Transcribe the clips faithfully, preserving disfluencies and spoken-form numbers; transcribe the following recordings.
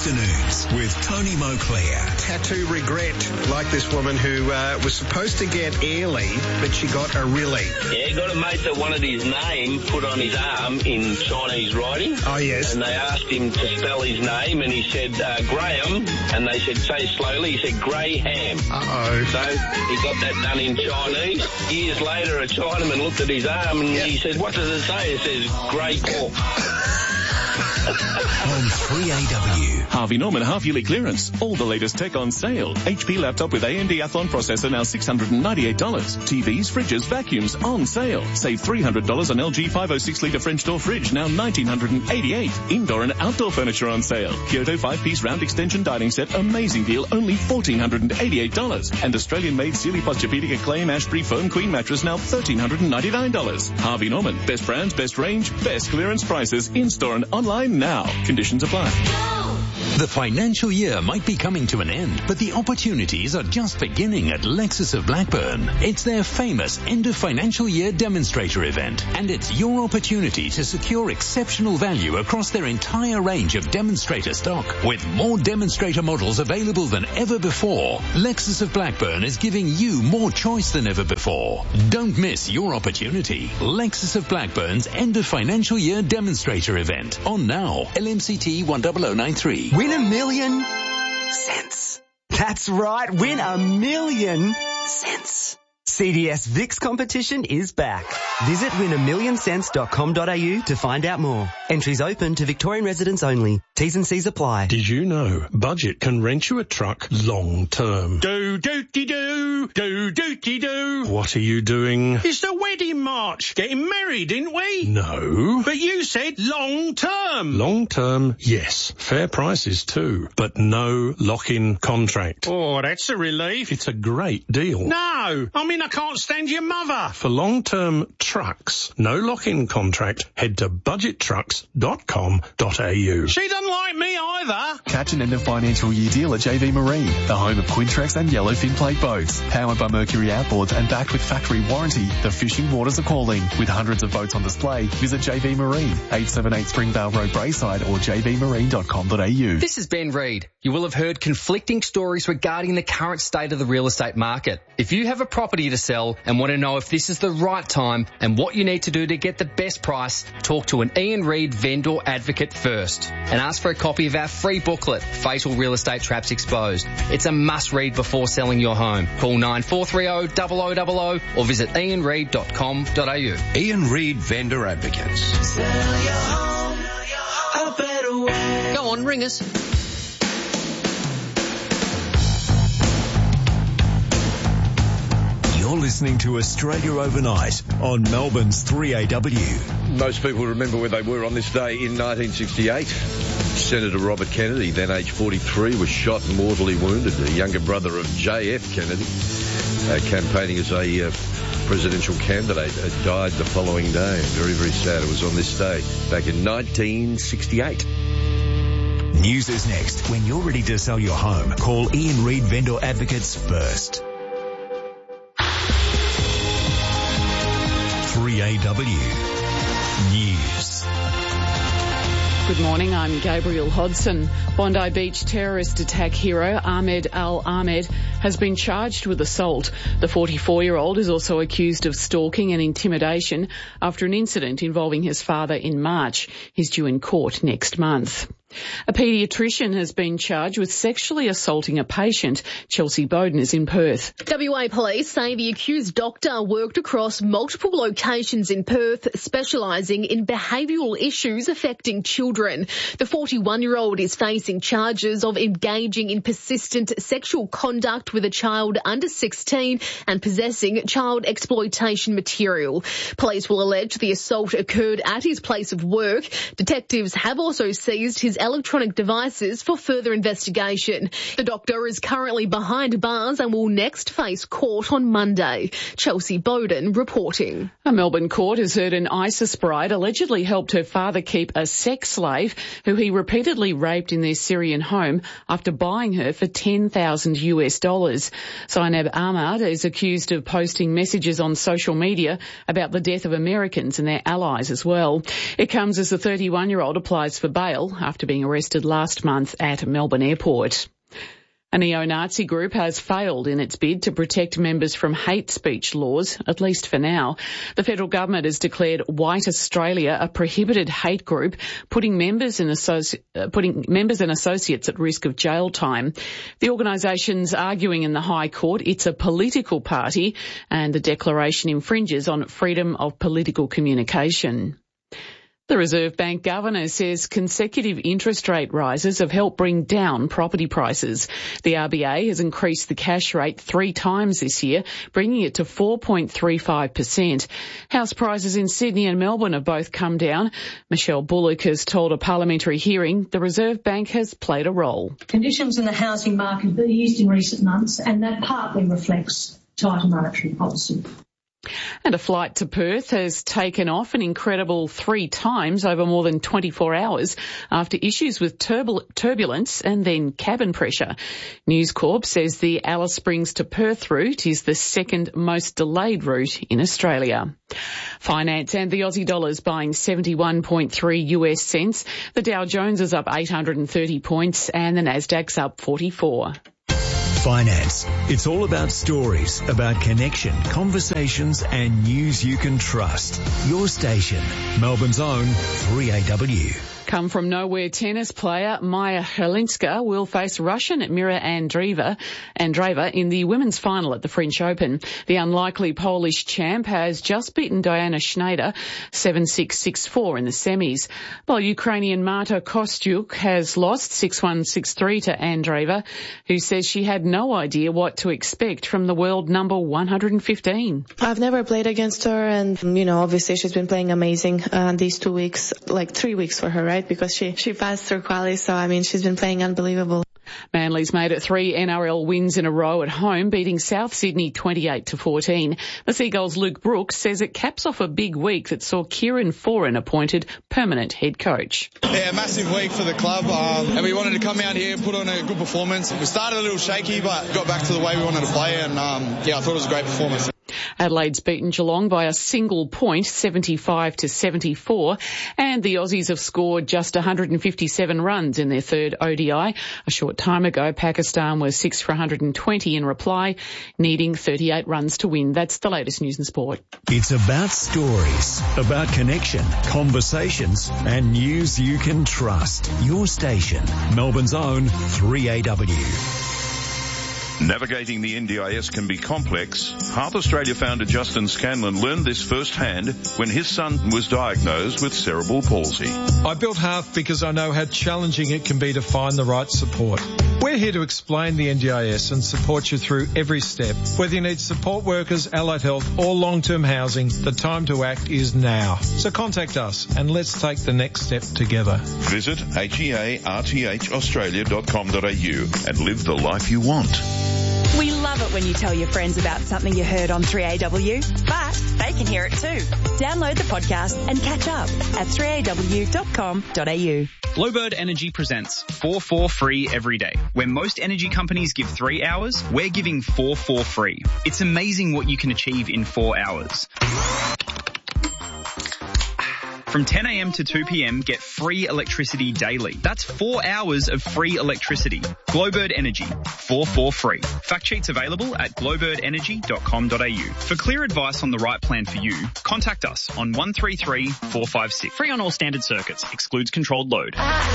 Afternoons with Tony Moclair. Tattoo regret, like this woman who uh, was supposed to get Airlie, but she got a Riley. Yeah, he got a mate that wanted his name put on his arm in Chinese writing. Oh, yes. And they asked him to spell his name, and he said uh, Graham, and they said, say slowly, he said Graham. Uh-oh. So he got that done in Chinese. Years later, a Chinaman looked at his arm, and yep. he said, what does it say? It says Grey Corp. On three A W. Harvey Norman half-yearly clearance. All the latest tech on sale. H P laptop with A M D Athlon processor now six hundred ninety-eight dollars. T Vs, fridges, vacuums on sale. Save three hundred dollars on L G five oh six litre French door fridge, now one thousand nine hundred eighty-eight dollars. Indoor and outdoor furniture on sale. Kyoto five-piece round extension dining set, amazing deal, only one thousand four hundred eighty-eight dollars. And Australian-made Sealy Posturepedic Acclaim Ashbury Foam Queen mattress, now one thousand three hundred ninety-nine dollars. Harvey Norman. Best brands, best range, best clearance prices. In-store and online now. Conditions apply. The financial year might be coming to an end, but the opportunities are just beginning at Lexus of Blackburn. It's their famous end of financial year demonstrator event, and it's your opportunity to secure exceptional value across their entire range of demonstrator stock. With more demonstrator models available than ever before, Lexus of Blackburn is giving you more choice than ever before. Don't miss your opportunity. Lexus of Blackburn's end of financial year demonstrator event. On now. L M C T one zero zero nine three. Win a million cents. That's right, win a million cents. C D S V I X competition is back. Visit win a million cents dot com dot a u to find out more. Entries open to Victorian residents only. T's and C's apply. Did you know Budget can rent you a truck long term? Do dooty doo, do dooty doo. What are you doing? It's the wedding march. Getting married, didn't we? No. But you said long term. Long term, yes. Fair prices too. But no lock-in contract. Oh, that's a relief. It's a great deal. No, I mean I can't stand your mother. For long-term trucks, no lock-in contract, head to budget trucks dot com dot a u. She doesn't like me either. Catch an end of financial year deal at J V Marine, the home of Quintrex and Yellowfin plate boats. Powered by Mercury outboards and backed with factory warranty, the fishing waters are calling. With hundreds of boats on display, visit J V Marine, eight seventy-eight Springvale Road, Braeside, or j v marine dot com dot a u. This is Ben Reid. You will have heard conflicting stories regarding the current state of the real estate market. If you have a property to sell and want to know if this is the right time and what you need to do to get the best price, talk to an Ian Reid vendor advocate first and ask for a copy of our free booklet, Fatal Real Estate Traps Exposed. It's a must read before selling your home. Call nine four three zero, zero zero zero zero or visit ian reid dot com dot a u. Ian Reid Vendor Advocates. Sell your home a better way. Go on, ring us. You're listening to Australia Overnight on Melbourne's three A W. Most people remember where they were on this day in nineteen sixty-eight. Senator Robert Kennedy, then aged forty-three, was shot and mortally wounded. The younger brother of J F Kennedy, uh, campaigning as a uh, presidential candidate, uh, died the following day. Very, very sad. It was on this day back in nineteen sixty-eight. News is next. When you're ready to sell your home, call Ian Reid Vendor Advocates first. three A W News. Good morning, I'm Gabriel Hodson. Bondi Beach terrorist attack hero Ahmed Al-Ahmed has been charged with assault. The forty-four-year-old is also accused of stalking and intimidation after an incident involving his father in March. He's due in court next month. A paediatrician has been charged with sexually assaulting a patient. Chelsea Bowden is in Perth. W A police say the accused doctor worked across multiple locations in Perth, specialising in behavioural issues affecting children. The forty-one-year-old is facing charges of engaging in persistent sexual conduct with a child under sixteen and possessing child exploitation material. Police will allege the assault occurred at his place of work. Detectives have also seized his electronic devices for further investigation. The doctor is currently behind bars and will next face court on Monday. Chelsea Bowden reporting. A Melbourne court has heard an ISIS bride allegedly helped her father keep a sex slave who he repeatedly raped in their Syrian home after buying her for ten thousand US dollars. Zainab Ahmad is accused of posting messages on social media about the death of Americans and their allies as well. It comes as the thirty-one-year-old applies for bail after being arrested last month at Melbourne Airport. A neo-Nazi group has failed in its bid to protect members from hate speech laws, at least for now. The federal government has declared White Australia a prohibited hate group, putting members and, associ- uh, putting members and associates at risk of jail time. The organisation's arguing in the High Court it's a political party and the declaration infringes on freedom of political communication. The Reserve Bank Governor says consecutive interest rate rises have helped bring down property prices. The R B A has increased the cash rate three times this year, bringing it to four point three five percent. House prices in Sydney and Melbourne have both come down. Michelle Bullock has told a parliamentary hearing the Reserve Bank has played a role. Conditions in the housing market have eased in recent months, and that partly reflects tighter monetary policy. And a flight to Perth has taken off an incredible three times over more than twenty-four hours after issues with turbul- turbulence and then cabin pressure. News Corp says the Alice Springs to Perth route is the second most delayed route in Australia. Finance and the Aussie dollar is buying seventy-one point three U S cents. The Dow Jones is up eight hundred thirty points and the Nasdaq's up forty-four. Finance. It's all about stories, about connection, conversations and news you can trust. Your station, Melbourne's own three A W. Come from nowhere tennis player Maya Helinska will face Russian Mira Andreeva, Andreeva in the women's final at the French Open. The unlikely Polish champ has just beaten Diana Schneider seven six, six four in the semis, while Ukrainian Marta Kostyuk has lost six one, six three to Andreeva, who says she had no idea what to expect from the world number one hundred fifteen. I've never played against her, and, you know, obviously she's been playing amazing uh, these two weeks, like three weeks for her, right? Because she, she passed through quali, so, I mean, she's been playing unbelievable. Manly's made it three N R L wins in a row at home, beating South Sydney twenty-eight to fourteen. The Seagulls' Luke Brooks says it caps off a big week that saw Kieran Foran appointed permanent head coach. Yeah, massive week for the club, um, and we wanted to come out here and put on a good performance. We started a little shaky, but got back to the way we wanted to play, and um, yeah, I thought it was a great performance. Adelaide's beaten Geelong by a single point, seventy-five to seventy-four, and the Aussies have scored just one hundred fifty-seven runs in their third O D I. A short time ago, Pakistan was six for one hundred twenty in reply, needing thirty-eight runs to win. That's the latest news and sport. It's about stories, about connection, conversations and news you can trust. Your station, Melbourne's own three A W. Navigating the N D I S can be complex. Heart Australia founder Justin Scanlon learned this firsthand when his son was diagnosed with cerebral palsy. I built Hearth because I know how challenging it can be to find the right support. We're here to explain the N D I S and support you through every step. Whether you need support workers, allied health or long-term housing, the time to act is now. So contact us and let's take the next step together. Visit H E A R T H australia dot com dot a u and live the life you want. We love it when you tell your friends about something you heard on three A W, but they can hear it too. Download the podcast and catch up at three A W dot com dot a u. Bluebird Energy presents four four free every day. Where most energy companies give three hours, we're giving four four free. It's amazing what you can achieve in four hours. From ten a m to two p m, get free electricity daily. That's four hours of free electricity. Glowbird Energy, four four free. Fact sheets available at glowbird energy dot com dot a u. For clear advice on the right plan for you, contact us on one three three, four five six. Free on all standard circuits. Excludes controlled load.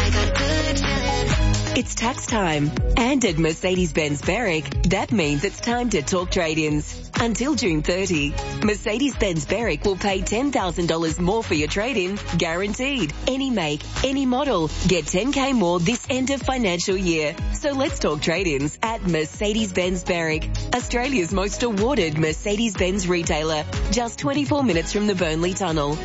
It's tax time. And at Mercedes-Benz Berwick, that means it's time to talk trade-ins. Until June thirtieth, Mercedes-Benz Berwick will pay ten thousand dollars more for your trade-in, guaranteed. Any make, any model. Get ten K more this end of financial year. So let's talk trade-ins at Mercedes-Benz Berwick, Australia's most awarded Mercedes-Benz retailer. Just twenty-four minutes from the Burnley Tunnel.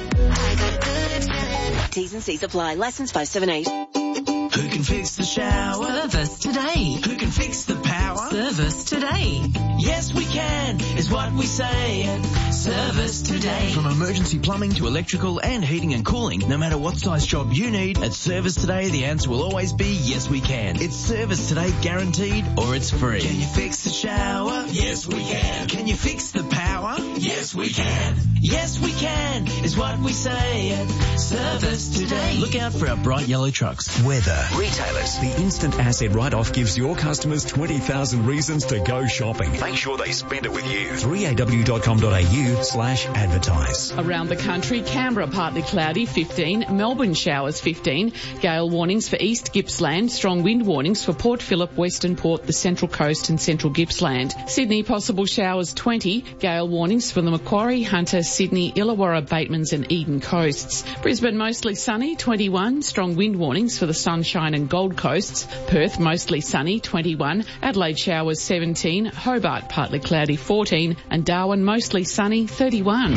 T's and C's apply. Licence five seven eight. Who can fix the shower? Service today. Who can fix the power? Service today. Yes, we can, is what we say. Service today. From emergency plumbing to electrical and heating and cooling, no matter what size job you need, at Service Today, the answer will always be yes, we can. It's Service Today guaranteed or it's free. Can you fix the shower? Yes, we can. Can you fix the power? Yes, we can. Yes, we can, is what we say. Service Today. Look out for our bright yellow trucks. Weather. Remember, retailers, the instant asset write-off gives your customers twenty thousand reasons to go shopping. Make sure they spend it with you. three A W dot com dot A U slash advertise. Around the country, Canberra partly cloudy, fifteen. Melbourne showers, fifteen. Gale warnings for East Gippsland. Strong wind warnings for Port Phillip, Western Port, the Central Coast and Central Gippsland. Sydney, possible showers, twenty. Gale warnings for the Macquarie, Hunter, Sydney, Illawarra, Batemans and Eden coasts. Brisbane, mostly sunny, twenty-one. Strong wind warnings for the Sunshine and Gold Coasts. Perth, mostly sunny, twenty-one. Adelaide, showers, seventeen. Hobart, partly cloudy, fourteen. And Darwin, mostly sunny, thirty-one.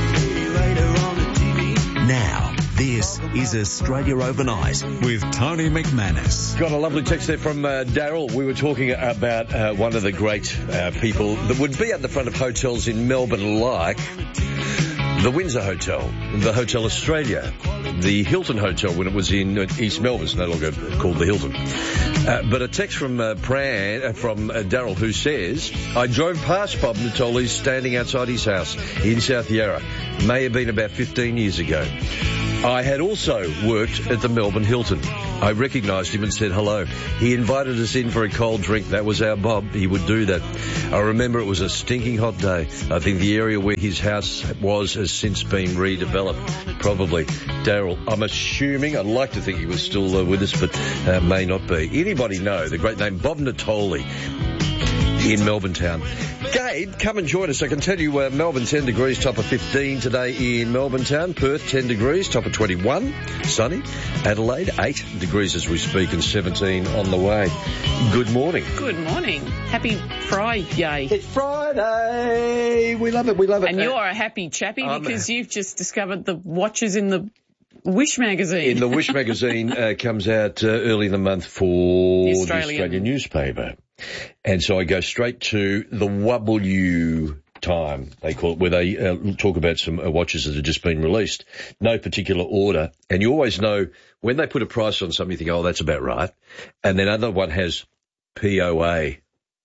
Now, this is Australia Overnight with Tony McManus. Got a lovely text there from uh, Daryl. We were talking about uh, one of the great uh, people that would be at the front of hotels in Melbourne, like the Windsor Hotel, the Hotel Australia, the Hilton Hotel when it was in East Melbourne. It's no longer called the Hilton. Uh, but a text from uh, Pran, uh, from uh, Daryl, who says, I drove past Bob Natoli's standing outside his house in South Yarra. May have been about fifteen years ago. I had also worked at the Melbourne Hilton. I recognised him and said hello. He invited us in for a cold drink. That was our Bob. He would do that. I remember it was a stinking hot day. I think the area where his house was has since been redeveloped. Probably. Daryl, I'm assuming, I'd like to think he was still uh, with us, but uh, may not be. Anybody know the great name Bob Natoli in Melbourne town? Gabe, come and join us. I can tell you uh, Melbourne ten degrees, top of fifteen today in Melbourne town. Perth ten degrees, top of twenty-one, sunny. Adelaide eight degrees as we speak and seventeen on the way. Good morning. Good morning. Happy Friday. It's Friday. We love it. We love it. And you're a happy chappy um, because you've just discovered the watches in the Wish magazine. In the Wish magazine uh, comes out uh, early in the month for the Australian. Australian. the Australian newspaper. And so I go straight to the W time, they call it, where they uh, talk about some uh, watches that have just been released. No particular order. And you always know when they put a price on something, you think, oh, that's about right. And then another one has P O A,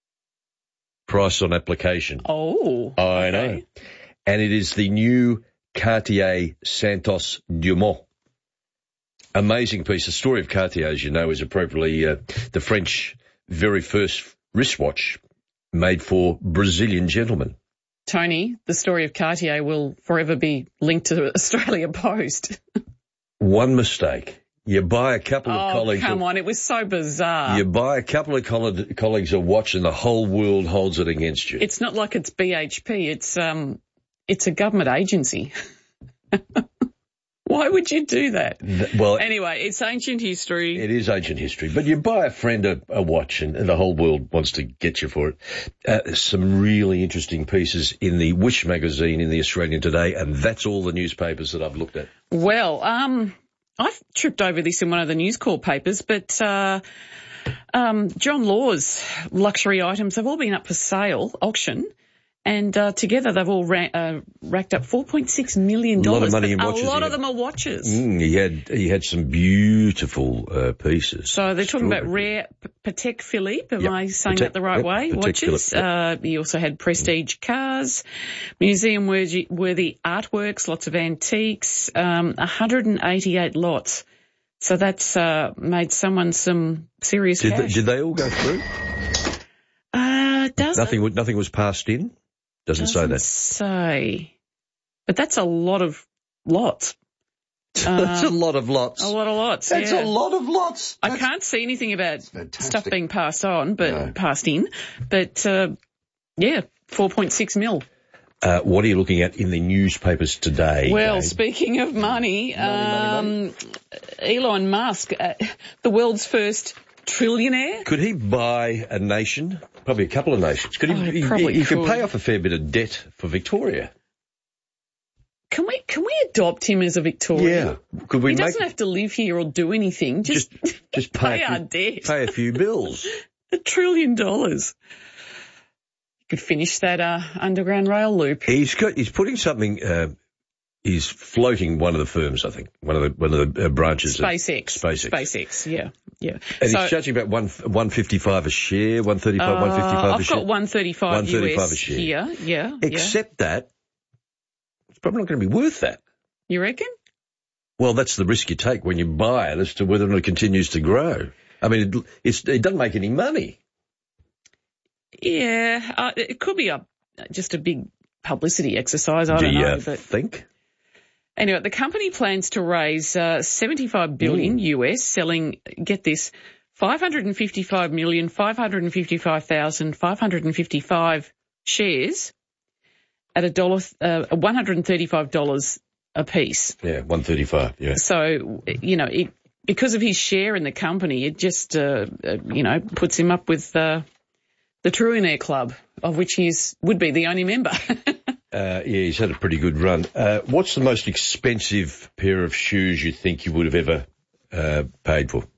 price on application. Oh. I okay. know. And it is the new Cartier Santos Dumont. Amazing piece. The story of Cartier, as you know, is appropriately uh, the French very first wristwatch made for Brazilian gentlemen. Tony, the story of Cartier will forever be linked to Australia Post. One mistake. You buy a couple of oh, colleagues... come on, it was so bizarre. You buy a couple of coll- colleagues a watch and the whole world holds it against you. It's not like it's B H P, it's um, it's a government agency. Why would you do that? Well, anyway, it's ancient history. It is ancient history. But you buy a friend a, a watch and the whole world wants to get you for it. Uh, some really interesting pieces in the Wish magazine in the Australian today, and that's all the newspapers that I've looked at. Well, um, I've tripped over this in one of the News Corp papers, but uh, um, John Law's luxury items have all been up for sale, auction. And uh, together they've all ra- uh, racked up four point six million dollars. A lot of money in watches. A lot of them are watches. Mm, he had he had some beautiful uh, pieces. So they're talking about rare Patek Philippe. Am yep. I saying Patek, that the right yep. way? Patek watches. Philippe, uh, yep. he also had prestige cars, museum-worthy worthy artworks, lots of antiques, um, one hundred eighty-eight lots. So that's uh, made someone some serious did cash. They, did they all go through? Uh, does nothing. it? Nothing was passed in. Doesn't, Doesn't say that. say. But that's a lot of lots. That's um, a lot of lots. A lot of lots, That's yeah. a lot of lots. I That's can't see anything about fantastic. stuff being passed on, but No. passed in. But, uh, yeah, four point six mil. Uh, what are you looking at in the newspapers today? Well, Gabe? speaking of money, money, um, money. Elon Musk, uh, the world's first trillionaire. Could he buy a nation? Probably a couple of nations. Could he? Oh, he he, probably he could could. pay off a fair bit of debt for Victoria. Can we can we adopt him as a Victorian? Yeah. Could we he make doesn't have to live here or do anything. Just just, just pay pay, a our few, debt. pay a few bills? A trillion dollars. You could finish that uh, underground rail loop. He's got. He's putting something. Uh, he's floating one of the firms. I think one of the one of the uh, branches. SpaceX. Of SpaceX. SpaceX. Yeah. Yeah. And so, he's charging about one one fifty five a share, one thirty five, uh, one fifty five a I've share. got one thirty five one thirty five U S a share here. Yeah. Except yeah. that it's probably not going to be worth that. You reckon? Well, that's the risk you take when you buy it as to whether or not it continues to grow. I mean, it, it's, it doesn't make any money. Yeah, uh, it could be a just a big publicity exercise. I Do don't you know. But think? Anyway, the company plans to raise uh, seventy-five billion Mm. U S, selling, get this, five hundred fifty-five million, five hundred fifty-five thousand, five hundred fifty-five shares at a dollar, uh, one hundred thirty-five dollars a piece. Yeah, one thirty-five, yeah. So, you know, it, because of his share in the company, it just, uh, uh, you know, puts him up with uh, the Trillionaire Club, of which he is, would be the only member. Uh, yeah, he's had a pretty good run. Uh, what's the most expensive pair of shoes you think you would have ever uh, paid for?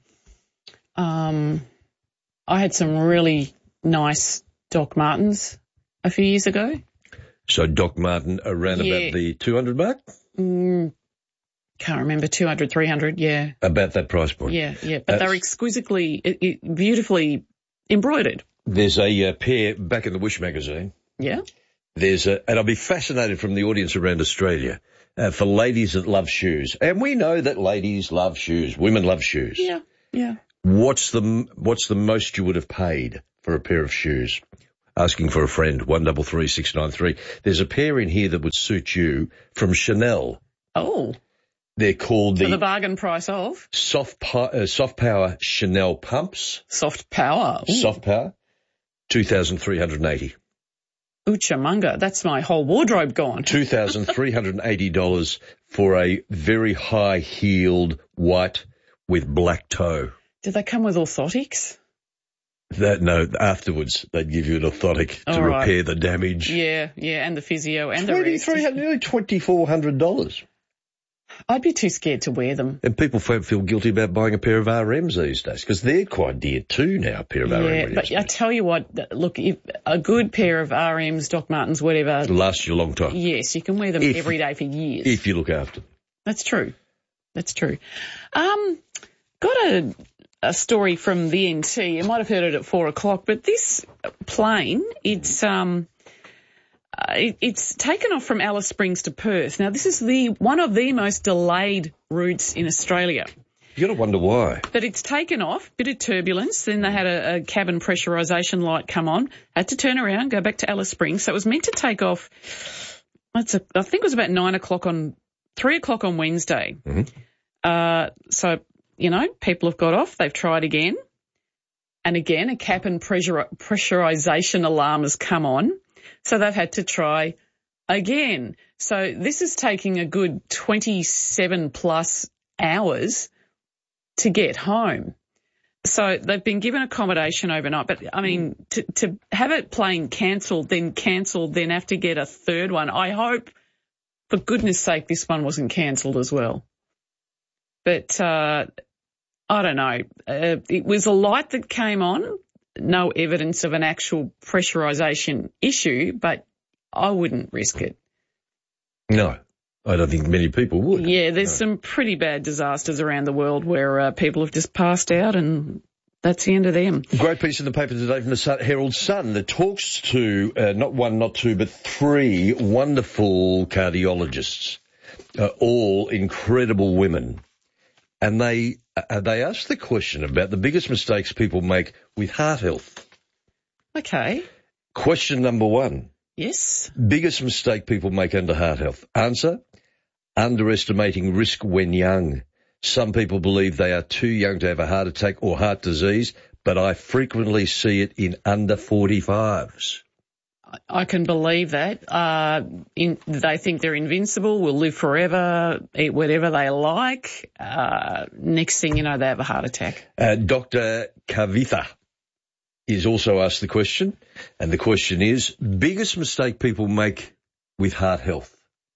Um, I had some really nice Doc Martens a few years ago. So Doc Marten around Yeah. about the two hundred mark? Mm, can't remember, two hundred, three hundred, yeah. About that price point. Yeah, yeah. But Uh, they're exquisitely, it, it, beautifully embroidered. There's a uh, pair back in the Wish magazine. Yeah. There's a, and I'll be fascinated from the audience around Australia, uh, for ladies that love shoes. And we know that ladies love shoes. Women love shoes. Yeah, yeah. What's the, what's the most you would have paid for a pair of shoes? Asking for a friend, one double three six nine three. There's a pair in here that would suit you from Chanel. Oh. They're called For the, the bargain price of? soft, po- uh, soft power Chanel pumps. Soft power. Ooh. Soft power, two thousand three hundred eighty. Uchamunga, that's my whole wardrobe gone. two thousand three hundred eighty dollars for a very high-heeled white with black toe. Do they come with orthotics? That no, afterwards they'd give you an orthotic to All right. repair the damage. Yeah, yeah, and the physio and the rest. twenty-three hundred, nearly twenty-four hundred dollars. I'd be too scared to wear them. And people f- feel guilty about buying a pair of R Ms these days because they're quite dear too now, a pair of R Yeah, M. but I tell you what, look, if a good pair of R Ms, Doc Martens, whatever. It'll last you a long time. Yes, you can wear them If- every day for years. If you look after them. That's true. That's true. Um, got a, a story from the N T. You might have heard it at four o'clock, but this plane, it's um, uh, it, it's taken off from Alice Springs to Perth. Now, this is the one of the most delayed routes in Australia. You got to wonder why. But it's taken off, bit of turbulence. Then they had a, a cabin pressurisation light come on. Had to turn around, go back to Alice Springs. So it was meant to take off. That's a, I think it was about nine o'clock on three o'clock on Wednesday. Mm-hmm. Uh, so, you know, people have got off. They've tried again. And again, a cabin pressure, pressurisation alarm has come on. So they've had to try again. So this is taking a good twenty-seven plus hours to get home. So they've been given accommodation overnight. But, I mean, to, to have it plane cancelled, then cancelled, then have to get a third one, I hope, for goodness sake, this one wasn't cancelled as well. But uh, I don't know. Uh, it was a light that came on, no evidence of an actual pressurisation issue, but I wouldn't risk it. No, I don't think many people would. Yeah, there's No. some pretty bad disasters around the world where uh, people have just passed out and that's the end of them. Great piece in the paper today from the Sun, Herald Sun that talks to uh, not one, not two, but three wonderful cardiologists, uh, all incredible women. And they uh, they asked the question about the biggest mistakes people make with heart health. Okay. Question number one. Yes. Biggest mistake people make under heart health. Answer, underestimating risk when young. Some people believe they are too young to have a heart attack or heart disease, but I frequently see it in under forty-fives. I can believe that. Uh, in, they think they're invincible, will live forever, eat whatever they like. Uh, next thing you know, they have a heart attack. Uh, Doctor Kavitha is also asked the question, and the question is, biggest mistake people make with heart health?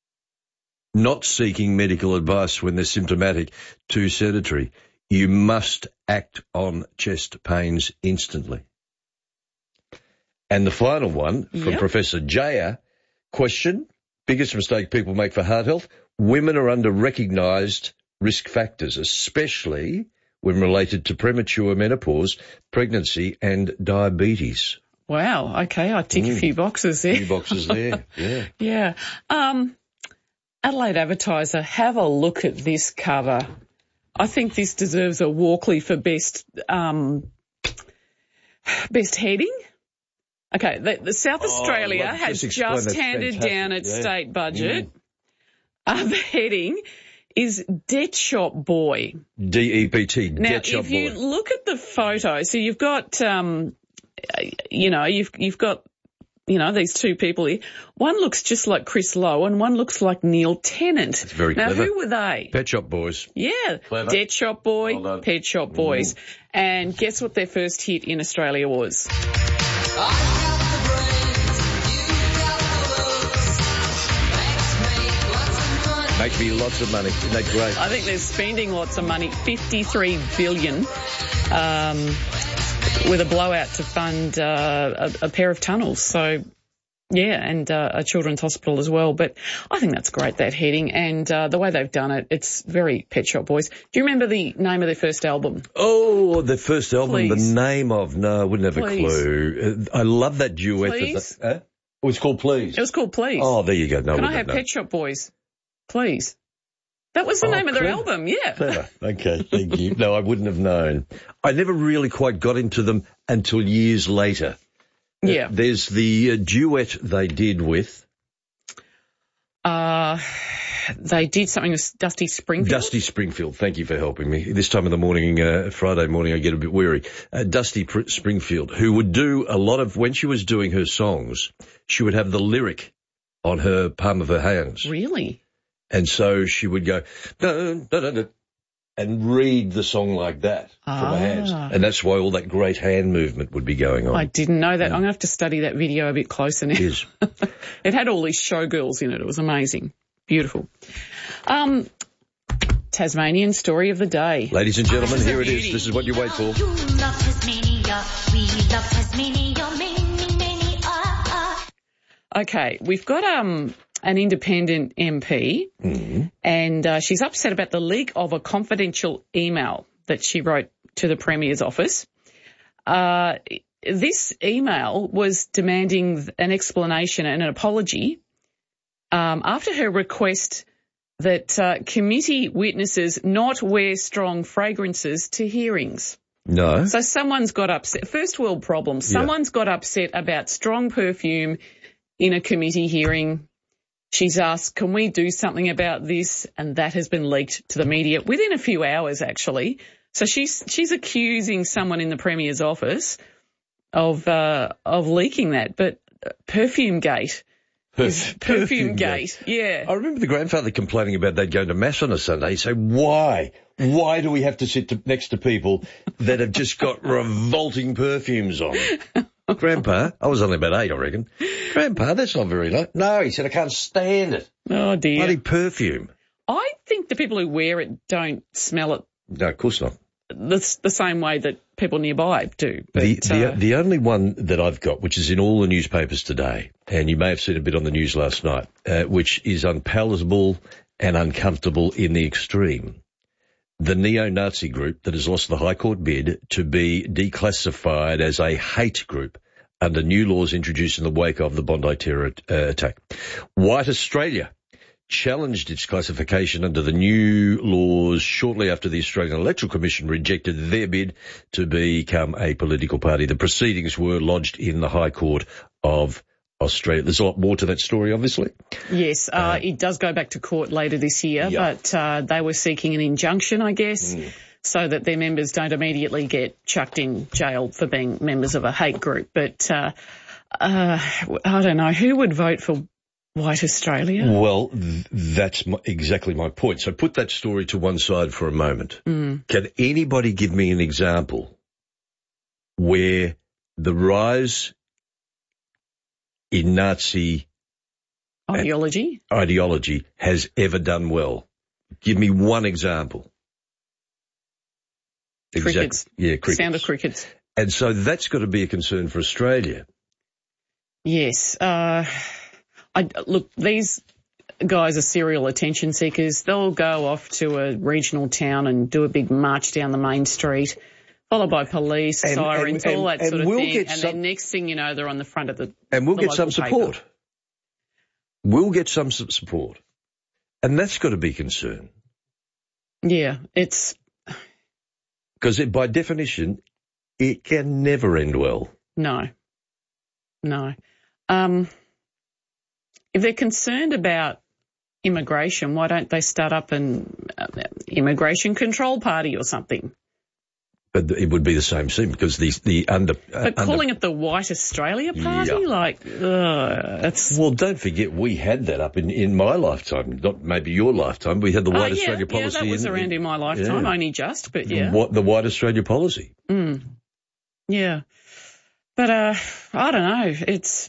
Not seeking medical advice when they're symptomatic, too sedentary. You must act on chest pains instantly. And the final one from Yep. Professor Jaya, question, biggest mistake people make for heart health? Women are under recognised risk factors, especially when related to premature menopause, pregnancy and diabetes. Wow. Okay. I tick Mm. a few boxes there. Few boxes there, yeah. Yeah. Um, Adelaide Advertiser, have a look at this cover. I think this deserves a Walkley for best um, best heading. Okay, the, the South Oh, Australia well, has just just, explain, that's handed fantastic, down its yeah. state budget. Mm. Uh, the heading is Debt Shop Boy. D E B T, Now, Debt Shop if you Boy. look at the photo, so you've got, um, you know, you've you've got, you know, these two people here. One looks just like Chris Lowe and one looks like Neil Tennant. That's very now, clever. who were they? Pet Shop Boys. Yeah, Clever. Debt Shop Boy, Well done. Pet Shop Boys. And guess what their first hit in Australia was? Make me lots of money. Isn't that great? I think they're spending lots of money, fifty-three billion dollars, um, with a blowout to fund uh, a, a pair of tunnels. So, yeah, and uh, a children's hospital as well. But I think that's great, that heading. And uh, the way they've done it, it's very Pet Shop Boys. Do you remember the name of their first album? Oh, the first album, Please. the name of, no, I wouldn't have Please. a clue. Uh, I love that duet. Please? That, huh? Oh, it's called Please. It was called Please. Oh, there you go. No, Can we I don't have know. Pet Shop Boys? Please. That was the Oh, name of their clever. album, yeah. Clever. Okay, thank you. No, I wouldn't have known. I never really quite got into them until years later. Yeah. Uh, there's the uh, duet they did with Uh, they did something with Dusty Springfield. Dusty Springfield. Thank you for helping me. This time of the morning, uh, Friday morning, I get a bit weary. Uh, Dusty Pr- Springfield, who would do a lot of, when she was doing her songs, she would have the lyric on her palm of her hands. Really? And so she would go, dun, dun, dun, dun, and read the song like that from Ah. her hands. And that's why all that great hand movement would be going on. I didn't know that. I'm going to have to study that video a bit closer now. It is. It had all these showgirls in it. It was amazing. Beautiful. Um, Tasmanian story of the day. Ladies and gentlemen, This is a here it is. beauty. This is what you wait for. You love Tasmania, we love Tasmania, many, many, ah, ah. Okay, we've got um an independent M P, Mm-hmm. and uh, she's upset about the leak of a confidential email that she wrote to the Premier's office. Uh, this email was demanding an explanation and an apology um, after her request that uh, committee witnesses not wear strong fragrances to hearings. No. So someone's got upset. First world problem. Someone's got upset about strong perfume in a committee hearing. She's asked, can we do something about this? And that has been leaked to the media within a few hours, actually. So she's she's accusing someone in the Premier's office of uh, of leaking that. But uh, Perfume Gate is Perfume Gate. Yeah. I remember the grandfather complaining about that going to Mass on a Sunday. He'd say, why? Why do we have to sit to, next to people that have just got revolting perfumes on? Grandpa, I was only about eight, I reckon. Grandpa, that's not very nice. No, he said, I can't stand it. Oh, dear. Bloody perfume. I think the people who wear it don't smell it No, of course not. the, the same way that people nearby do. But, The, the, uh, the only one that I've got, which is in all the newspapers today, and you may have seen a bit on the news last night, uh, which is unpalatable and uncomfortable in the extreme. The neo-Nazi group that has lost the High Court bid to be declassified as a hate group under new laws introduced in the wake of the Bondi terror uh, attack. White Australia challenged its classification under the new laws shortly after the Australian Electoral Commission rejected their bid to become a political party. The proceedings were lodged in the High Court of Australia. There's a lot more to that story, obviously. Yes, uh, it does go back to court later this year, Yeah. but uh, they were seeking an injunction, I guess, Mm. so that their members don't immediately get chucked in jail for being members of a hate group. But uh, uh, I don't know, who would vote for White Australia? Well, th- that's my, exactly my point. So put that story to one side for a moment. Mm. Can anybody give me an example where the rise in Nazi Ideology? ideology has ever done well? Give me one example. Crickets. Yeah, crickets. Sound of crickets. And so that's got to be a concern for Australia. Yes. Uh, I, look, these guys are serial attention seekers. They'll go off to a regional town and do a big march down the main street, followed by police, And- sirens, and- all that and sort of we'll thing. get And some- then next thing you know, they're on the front of the And we'll the get some local support. paper. We'll get some su- support. And that's got to be concern. Yeah, it's... Because by definition, it can never end well. No. No. Um, if they're concerned about immigration, why don't they start up an uh, immigration control party or something? But it would be the same thing because the the under. Uh, but calling under, it the White Australia Party, yeah. like, ugh, that's. Well, don't forget we had that up in, in my lifetime, not maybe your lifetime. We had the White uh, yeah, Australia policy. Yeah, that was in, around in my lifetime, yeah. only just, but yeah. What the White Australia policy? Mm. Yeah, but uh, I don't know. It's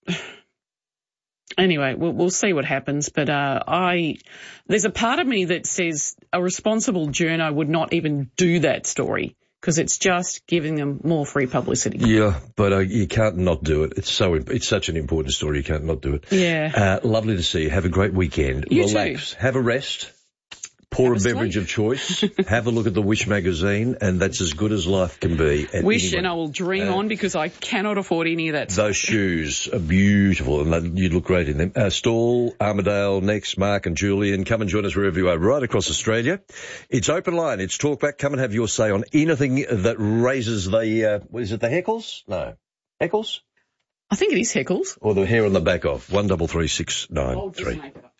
anyway. We'll, we'll see what happens. But uh, I, there's a part of me that says a responsible journo would not even do that story. Because it's just giving them more free publicity. Yeah, but uh, you can't not do it. It's so it's such an important story. You can't not do it. Yeah. Uh, lovely to see you. Have a great weekend. You Relax. too. Have a rest. Pour Have a a beverage sleep. of choice. Have a look at the Wish magazine, and that's as good as life can be. And Wish, anyway, and I will dream uh, on because I cannot afford any of that stuff. Those shoes are beautiful, and they- you'd look great in them. Uh, Stall, Armidale, Next, Mark and Julian, come and join us wherever you are, right across Australia. It's open line. It's Talkback. Come and have your say on anything that raises the, uh, what is it, the heckles? No. Heckles? I think it is heckles. Or the hair on the back of. One double three six nine three.